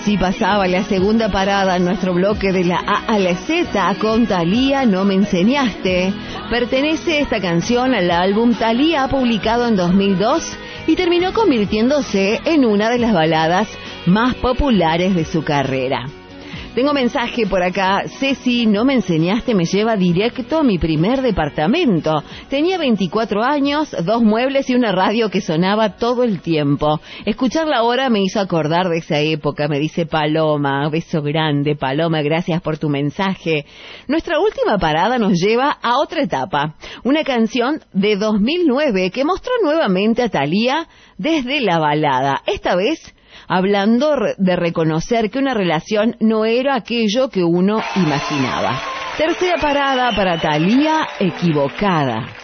Así pasaba la segunda parada en nuestro bloque de la A a la Z con Thalía, No me enseñaste. Pertenece esta canción al álbum Thalía, publicado en 2002, y terminó convirtiéndose en una de las baladas más populares de su carrera. Tengo mensaje por acá. Ceci, No me enseñaste me lleva directo a mi primer departamento. Tenía 24 años, 2 muebles y una radio que sonaba todo el tiempo. Escucharla ahora me hizo acordar de esa época, me dice Paloma. Beso grande, Paloma, gracias por tu mensaje. Nuestra última parada nos lleva a otra etapa. Una canción de 2009 que mostró nuevamente a Thalía desde la balada. Esta vez hablando de reconocer que una relación no era aquello que uno imaginaba. Tercera parada para Thalía, Equivocada.